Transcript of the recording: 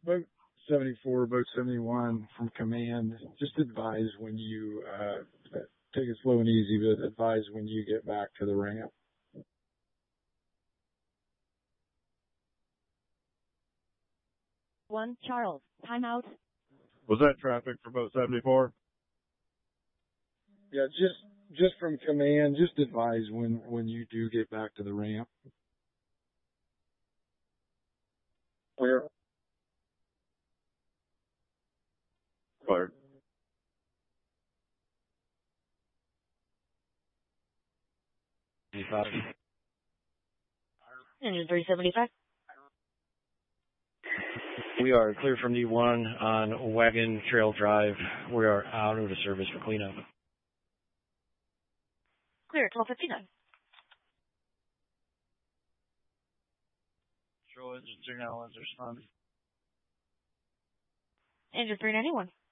Boat 74, Boat 71 from command. Just advise when you take it slow and easy, but advise when you get back to the ramp. One Charles, timeout. Was that traffic for Boat 74? Yeah, just from command, just advise when you do get back to the ramp. Clear. Clear. Engine 375. We are clear from D1 on Wagon Trail Drive. We are out of service for cleanup. Clear, 1259. Control engine signal is responding. Engine 391.